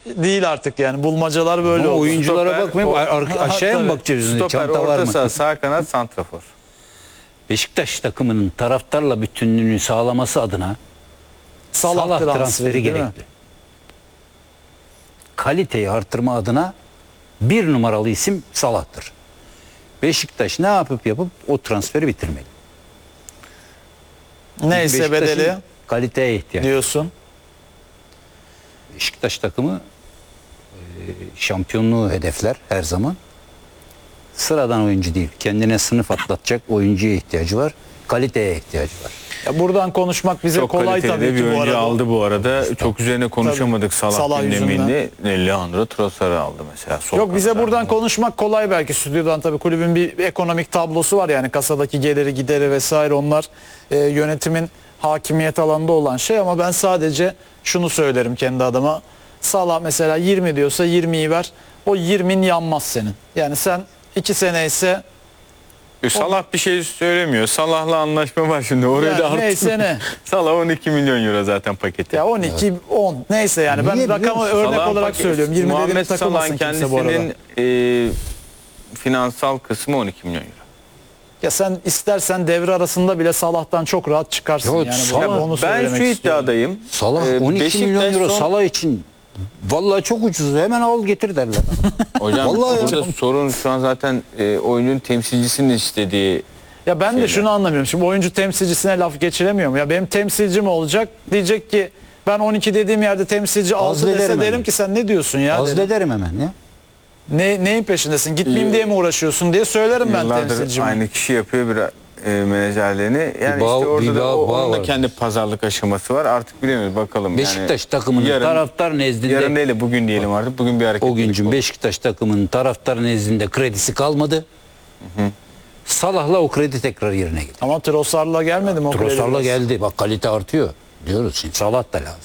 değil artık yani. Bulmacalar böyle Ama oldu. oyunculara Stoper, bakmayayım. Aşağıya mı Tabii. bakacağız? Stoper, Çanta var orta mı? saha, sağ kanat, santrafor. Beşiktaş takımının taraftarla bütünlüğünü sağlaması adına Salah transferi değil mi? gerekli. Kaliteyi artırma adına bir numaralı isim Salah'tır. Beşiktaş ne yapıp o transferi bitirmeli. Neyse Beşiktaş'ın bedeli kaliteye ihtiyaç. diyorsun. Beşiktaş takımı şampiyonluğu hedefler her zaman. Sıradan oyuncu değil. Kendine sınıf atlatacak oyuncuya ihtiyacı var. Kaliteye ihtiyacı var. Ya buradan konuşmak bize Çok kolay kaliteli tabii bir ki bu oyuncu arada. aldı bu arada. Çok üzerine konuşamadık Salah Salah gündeminde. Leandro Trossard'ı aldı mesela. Sol Yok bize kanatta. buradan konuşmak kolay belki stüdyodan tabii kulübün bir ekonomik tablosu var yani kasadaki geliri gideri vesaire onlar yönetimin hakimiyet alanında olan şey ama ben sadece şunu söylerim kendi adıma. Salah mesela 20 diyorsa 20'yi ver. O 20'in yanmaz senin. Yani sen 2 sene ise Salah bir şey söylemiyor. Salah'la anlaşma var şimdi. Oraya yani da artık. neyse ne. Salah 12 milyon euro zaten paketi. Ya 12 10 neyse yani Niye ben biliyor rakamı musun? örnek Salah'ın olarak paketi- söylüyorum. 20 Muhammed dediğim takılmasın Salah'ın kimse bu arada. kendisinin finansal kısmı 12 milyon euro. Ya sen istersen devre arasında bile Salah'tan çok rahat çıkarsın Ya yani. Salah- Onu Ben söylemek şu istiyorum. iddiadayım. Salah 12 milyon Beşiktaş euro son- Salah için vallahi çok ucuz. Hemen al getir derler. Hocam Vallahi burada sorun şu an zaten oyuncunun temsilcisinin istediği. Ya ben de şunu anlamıyorum. Şimdi oyuncu temsilcisine laf geçiremiyorum. Ya benim temsilcim olacak. Diyecek ki ben 12 dediğim yerde temsilci 6 Azlederim dese derim hemen. ki sen ne diyorsun ya? derim. Azlederim hemen ya. Neyin peşindesin? Gitmeyeyim diye mi uğraşıyorsun diye söylerim ben Yıllardır temsilcime. aynı kişi yapıyor bir menajerliğini. Yani bağ- işte orada bir da bağ onun da var. kendi pazarlık aşaması var. Artık bilemiyoruz bakalım. Beşiktaş yani, takımının yarın- taraftar nezdinde Yarın değil de bugün diyelim artık. Bugün bir hareket. o güncün Beşiktaş takımının taraftar nezdinde kredisi kalmadı. Salah'la o kredi tekrar yerine geldi. Ama Trossard'la gelmedi mi o kredi Trossard'la biraz? geldi. Bak kalite artıyor. Diyoruz şimdi Salah da lazım.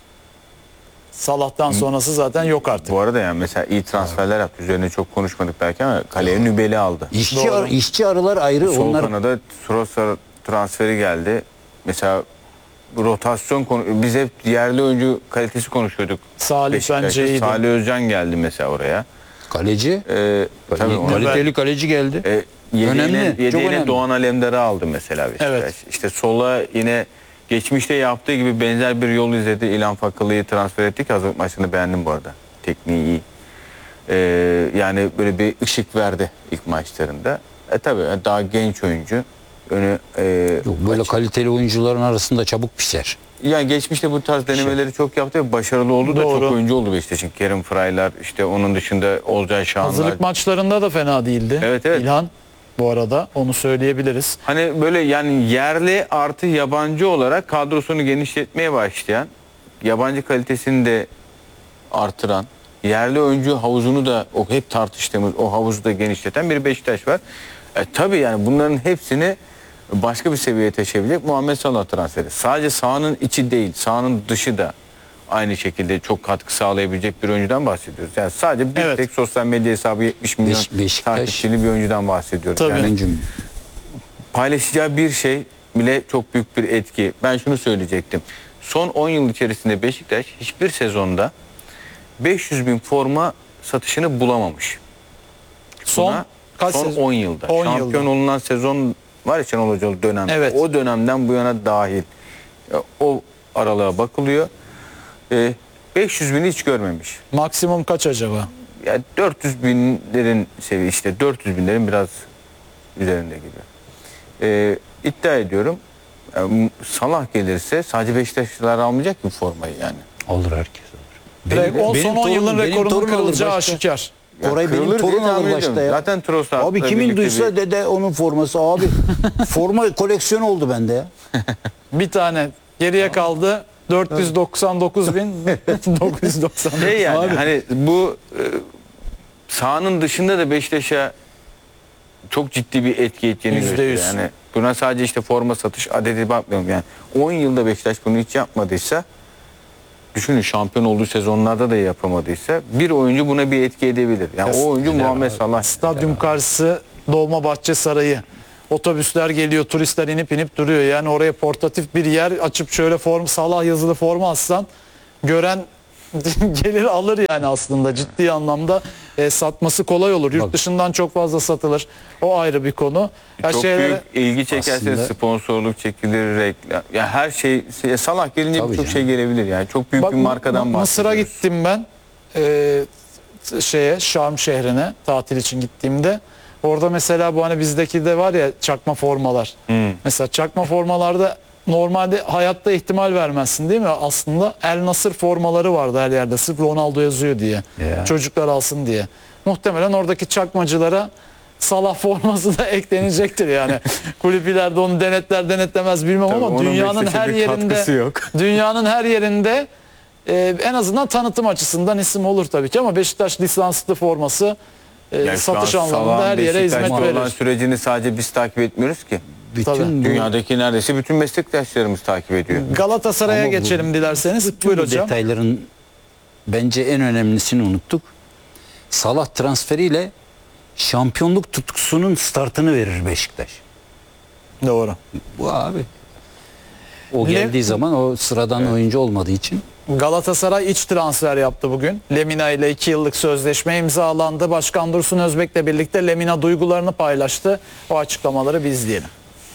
Salah'tan sonrası zaten yok artık. Bu arada yani mesela iyi transferler yaptı. Üzerine çok konuşmadık belki ama kaleye Nübel'i aldı. İşçi arılar ayrı. Sol Onlar kanada Trossard transferi geldi. Mesela bu rotasyon konu biz hep yerli oyuncu kalitesi konuşuyorduk. Salih Beşiktaş'ta. bence iyiydi. Salih Özcan geldi mesela oraya. kaleci. Tabii onu- Kaliteli kaleci geldi. Önemli, çok Yedeğine önemli. Doğan Alemdar'ı aldı mesela Beşiktaş. Evet. İşte sola yine geçmişte yaptığı gibi benzer bir yol izledi. İlhan Fakılı'yı transfer ettik. Hazırlık maçını beğendim bu arada. Tekniği iyi. Yani böyle bir ışık verdi ilk maçlarında. Tabii daha genç oyuncu. Önü Yok, böyle kaliteli oyuncuların arasında çabuk pişer. yani geçmişte bu tarz denemeleri çok yaptı ve başarılı oldu da Doğru. çok oyuncu oldu Beşiktaş'ın. Kerim Fraylar, işte onun dışında Olcay Şahanlar. Hazırlık maçlarında da fena değildi. Evet, evet. İlhan bu arada onu söyleyebiliriz. Hani böyle yani yerli artı yabancı olarak kadrosunu genişletmeye başlayan, yabancı kalitesini de artıran, yerli oyuncu havuzunu da o hep tartıştığımız o havuzu da genişleten bir Beşiktaş var. Tabii yani bunların hepsini başka bir seviyeye taşıyabilecek Muhammed Salah transferi. Sadece sahanın içi değil, sahanın dışı da aynı şekilde çok katkı sağlayabilecek bir oyuncudan bahsediyoruz. Yani sadece bir Evet. tek sosyal medya hesabı 70 milyon Beşiktaş- takipçili bir oyuncudan bahsediyoruz. Tabii. Yani Oyuncum. paylaşacağı bir şey bile çok büyük bir etki. Ben şunu söyleyecektim. Son 10 yıl içerisinde Beşiktaş hiçbir sezonda 500 bin forma satışını bulamamış. Son kaç son sezon? 10 yılda. 10 Şampiyon yılda. olunan sezon var ya Şenol Hocalı dönem. Evet. O dönemden bu yana dahil. O aralığa bakılıyor. 500 bini hiç görmemiş. Maksimum kaç acaba? Yani 400 binlerin seviye işte 400 binlerin biraz üzerinde gibi. İddia ediyorum Salah gelirse sadece Beşiktaşlılar almayacak ki formayı yani. Olur herkes olur. Direkt son 10 yılın benim rekorunun torun alır kırılacağı başta. aşikar. Orayı benim kırılır diye torun tahmin alır başta ediyorum. ya. Zaten Trossard'la Abi kimin birlikte duysa bir- dede onun forması abi. Forma koleksiyonu oldu bende ya. Bir tane geriye kaldı 499.999. Şey yani Abi. hani bu sahanın dışında da Beşiktaş'a çok ciddi bir etki edeceğini %100. gösteriyor. Yani buna sadece işte forma satış adedi bakmıyorum yani. 10 yılda Beşiktaş bunu hiç yapmadıysa düşünün şampiyon olduğu sezonlarda da yapamadıysa bir oyuncu buna bir etki edebilir. Yani o oyuncu Muhammed Salah. Stadyum karşısı Dolmabahçe Sarayı. Otobüsler geliyor, turistler inip duruyor. Yani oraya portatif bir yer açıp şöyle Salah yazılı forma assan gören gelir alır yani aslında ciddi anlamda satması kolay olur. Yurt dışından çok fazla satılır. O ayrı bir konu. Ya Çok büyük ilgi çekerse aslında- sponsorluk çekilir, reklam. Ya her şey Salah gelince Tabii birçok canım. şey gelebilir yani. Çok büyük Bak, bir markadan Mısır'a bahsediyoruz. gittim ben. Şarm şehrine tatil için gittiğimde. Orada mesela bu hani bizdeki de var ya çakma formalar. Mesela çakma formalarda normalde hayatta ihtimal vermezsin değil mi? Aslında El Nasır formaları vardı her yerde. Sırf Ronaldo yazıyor diye. Ya. Çocuklar alsın diye. Muhtemelen oradaki çakmacılara Salah forması da eklenecektir yani. Kulüp ileride onu denetler denetlemez bilmem Tabii ama onun dünyanın Beşiktaş'a her bir katkısı yerinde yok. dünyanın her yerinde en azından tanıtım açısından isim olur tabii ki ama Beşiktaş lisanslı forması Yani şu an satış anlamında Salah'ın her yere hizmet Beşiktaş'ta olan verir. sürecini sadece biz takip etmiyoruz ki. Bütün Tabii. bu, Dünyadaki neredeyse bütün meslektaşlarımız takip ediyor. Galatasaray'a Ama bu- geçelim dilerseniz. bütün Buyur bu hocam. detayların bence en önemlisini unuttuk. Salah transferiyle şampiyonluk tutkusunun startını verir Beşiktaş. Doğru. Bu abi. O geldiği zaman o sıradan oyuncu olmadığı için Galatasaray iç transfer yaptı bugün. Lemina ile 2 yıllık sözleşme imzalandı. Başkan Dursun Özbek'le birlikte Lemina duygularını paylaştı. O açıklamaları bir izleyelim.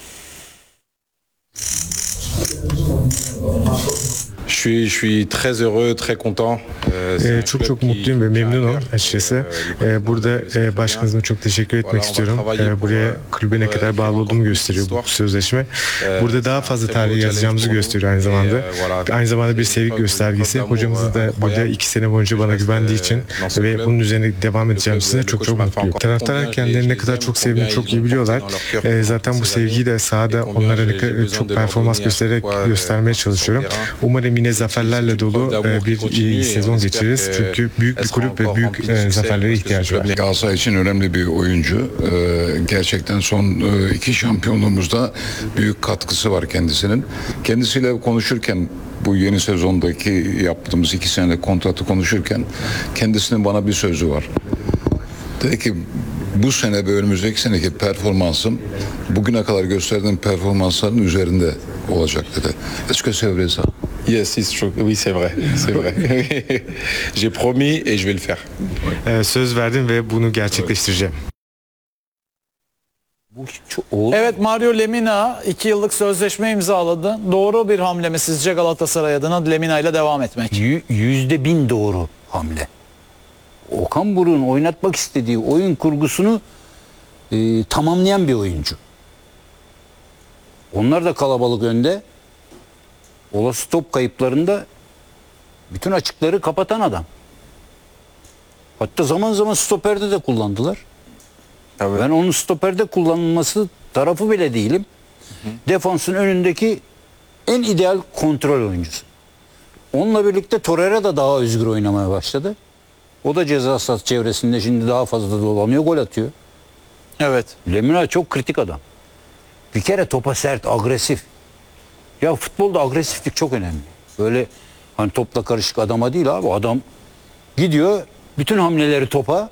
Je suis très heureux, très content. C'est un Çok club çok qui- mutluyum ve qui a memnunum cœur. açıkçası. Burada başkanıma çok teşekkür etmek istiyorum. Buraya kulübe ne kadar bağlı olduğumu gösteriyor bu sözleşme. Burada daha fazla tarih yazacağımızı gösteriyor aynı zamanda. Aynı zamanda bir sevgi göstergesi. Hocamız da burada 2 sene boyunca bana güvendiği için ve bunun üzerine devam edeceğim size çok çok mutluyum. Taraftarlar kendilerini ne kadar çok sevdiğini çok iyi biliyorlar. Zaten bu sevgiyi de sahada onlara ne kadar çok performans göstererek göstermeye çalışıyorum. Umarım yine zaferlerle dolu bir iyi sezon geçiririz. Çünkü büyük bir kulüp ve büyük zaferlere ihtiyacı var. Galatasaray için önemli bir oyuncu. Gerçekten son 2 şampiyonluğumuzda büyük katkısı var kendisinin. Kendisiyle konuşurken bu yeni sezondaki yaptığımız 2 senelik kontratı konuşurken kendisinin bana bir sözü var. Dedi ki bu sene ve önümüzdeki seneki performansım bugüne kadar gösterdiğim performansların üzerinde olacak dedi. Est-ce que c'est vrai ça? Yes, it's true. Oui, c'est vrai. C'est vrai. J'ai promis et je vais le faire. Söz verdim ve bunu gerçekleştireceğim. bu oğul Evet, Mario Lemina 2 yıllık sözleşme imzaladı. Doğru bir hamle mi sizce Galatasaray adına Lemina ile devam etmek? %1000 doğru hamle. Okan Buruk'un oynatmak istediği oyun kurgusunu tamamlayan bir oyuncu. Onlar da kalabalık önde. Olası top kayıplarında bütün açıkları kapatan adam. Hatta zaman zaman stoperde de kullandılar. Tabii. Ben onun stoperde kullanılması tarafı bile değilim. Defansın önündeki en ideal kontrol oyuncusu. Onunla birlikte Torreira da daha özgür oynamaya başladı. O da ceza sahası çevresinde şimdi daha fazla dolanıyor, gol atıyor. Evet. Lemina çok kritik adam. Bir kere topa sert, agresif. Ya futbolda agresiflik çok önemli. Böyle hani topla karışık adama değil abi. Adam gidiyor, bütün hamleleri topa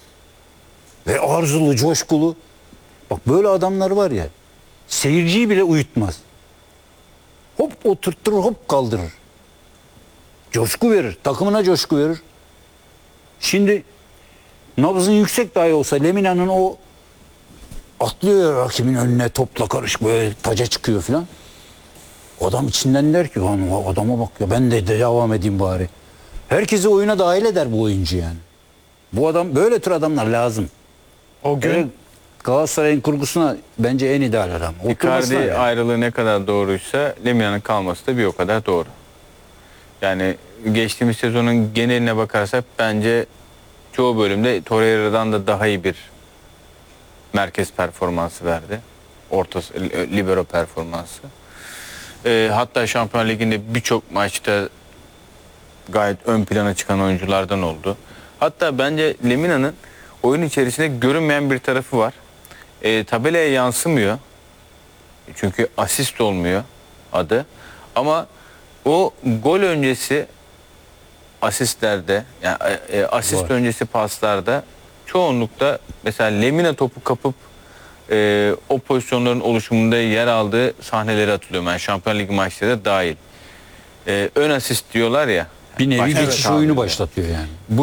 ve arzulu, coşkulu. Bak böyle adamlar var ya, seyirciyi bile uyutmaz. Hop oturtturur, hop kaldırır. Coşku verir, takımına coşku verir. Şimdi nabzın yüksek dahi olsa Lemina'nın o atlıyor ya rakibin önüne topla karışık böyle taca çıkıyor filan. Adam içinden der ki lan o adama bak ya ben de devam edeyim bari. Herkesi oyuna dahil eder bu oyuncu yani. Bu adam böyle tür adamlar lazım. O gün Evet, Galatasaray'ın kurgusuna bence en ideal adam. Oturmasına Icardi yani. ayrılığı ne kadar doğruysa Lemina'nın kalması da bir o kadar doğru. Yani geçtiğimiz sezonun geneline bakarsak bence çoğu bölümde Torreira'dan da daha iyi bir merkez performansı verdi. Orta libero performansı. Hatta Şampiyonlar Ligi'nde birçok maçta gayet ön plana çıkan oyunculardan oldu. Hatta bence Lemina'nın oyun içerisinde görünmeyen bir tarafı var. Tabelaya yansımıyor. Çünkü asist olmuyor adı. Ama o gol öncesi asistlerde, yani asist Var. öncesi paslarda çoğunlukla mesela Lemina topu kapıp o pozisyonların oluşumunda yer aldığı sahneleri hatırlıyorum. Yani Şampiyonlar Ligi maçları da dahil. Ön asist diyorlar ya, Bir nevi Başka geçiş tabirle. oyunu başlatıyor yani.